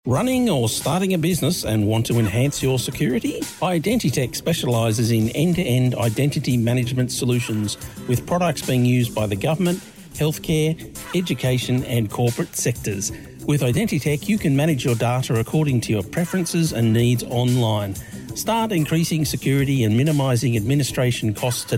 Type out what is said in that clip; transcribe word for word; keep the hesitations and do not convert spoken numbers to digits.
Running or starting a business and want to enhance your security? Identitech specialises in end-to-end identity management solutions with products being used by the government, healthcare, education and corporate sectors. With Identitech, you can manage your data according to your preferences and needs online. Start increasing security and minimising administration costs today.